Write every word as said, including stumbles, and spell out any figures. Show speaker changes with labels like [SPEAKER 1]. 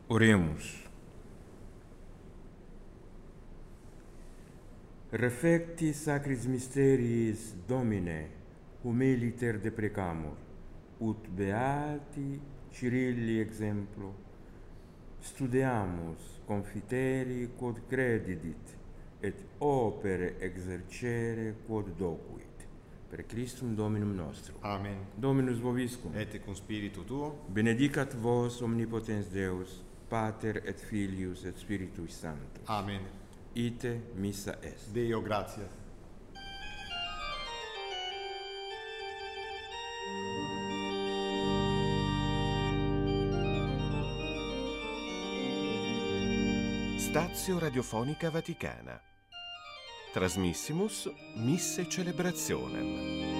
[SPEAKER 1] Oremos. Reflecti sacris mysteris Domine, humiliter deprecamur, ut beati Cyrilli exemplo, studiamus confiteri quod credidit, et opere exercere quod docuit. Per Christum Dominum nostrum.
[SPEAKER 2] Amen.
[SPEAKER 1] Dominus vobiscum.
[SPEAKER 2] Et cum spiritu tuo.
[SPEAKER 1] Benedicat vos omnipotens Deus, Pater et Filius et Spiritus Sanctus.
[SPEAKER 2] Amen.
[SPEAKER 1] Ite missa est.
[SPEAKER 2] Deo gratias.
[SPEAKER 3] Stazio Radiofonica Vaticana. Trasmissimus Misse Celebrationem.